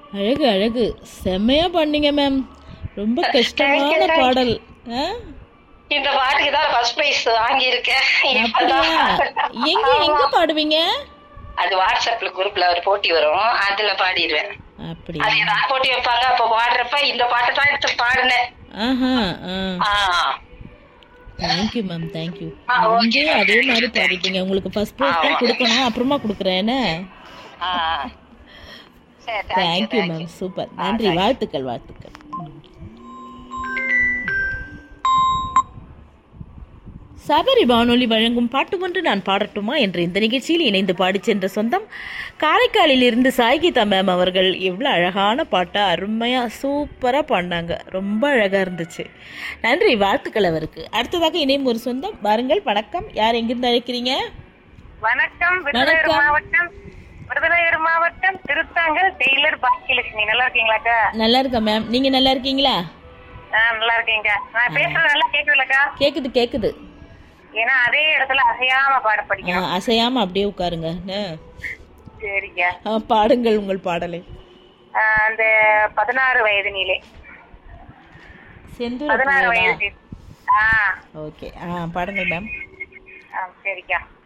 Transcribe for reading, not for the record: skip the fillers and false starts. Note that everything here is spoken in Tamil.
அழகு அழகு, செம்மையா பண்ணீங்க மேம். ரொம்ப கஷ்டமான பாடல். இந்த பாட்டுக்கு தான் ஃபர்ஸ்ட் பிரைஸ் வாங்கியிருக்கேன். அப்படியா? எங்க எங்க பாடுவீங்க? அது வாட்ஸ்அப்ல குரூப்ல ஒரு போட்டி வரும், அதுல பாடிடுவேன். அப்படியா? அது ஏதாவது போட்டி வைப்பாங்க, அப்ப பாடுறப்ப இந்த பாட்டை தான் எடுத்து பாடினேன். Thank you ma'am, thank you. அதே மாதிரி பாடிட்டீங்க. உங்களுக்கு ஃபர்ஸ்ட் பிரைஸ் தான் கொடுக்கணும், அப்புறமா கொடுக்குறேன். என்ன? தேங்க்யூ மேம், சூப்பர், நன்றி, வாழ்த்துக்கள் வாழ்த்துக்கள். சபரி வானொலி வழங்கும் பாட்டு ஒன்று நான் பாடட்டுமா என்ற இந்த நிகழ்ச்சியில் இணைந்து பாடி சென்ற சொந்தம் காரைக்காலில் இருந்து சாய்கீதா மேம் அவர்கள். எவ்வளோ அழகான பாட்டா, அருமையாக சூப்பராக பாடினாங்க, ரொம்ப அழகாக இருந்துச்சு. நன்றி, வாழ்த்துக்கள் அவருக்கு. அடுத்ததாக இணையும் ஒரு சொந்தம் வாருங்கள். வணக்கம், யார் எங்கிருந்து அழைக்கிறீங்க? வணக்கம், விருதுநகர் மாவட்டம் திருத்தாங்கல் டெய்லர் பாக்கியலட்சுமி. நல்லா இருக்கீங்களாக்கா? நல்லா இருக்கேன் மேம், நீங்க நல்லா இருக்கீங்களா? நல்லா இருக்கீங்க. நான் பேசுறது நல்லா கேக்குதுலக்கா? கேக்குது கேக்குது. ஏன்னா அதே இடத்துல அசையாம பாட படிக்கணும். அசையாம அப்படியே உட்காருங்க. சரிங்க, பாடுங்கள் உங்கள் பாடலை. அந்த 16 வயதினிலே. செந்தூர் 16 வயது. ஓகே, பாடுங்கள் மேம். சரிக்கா.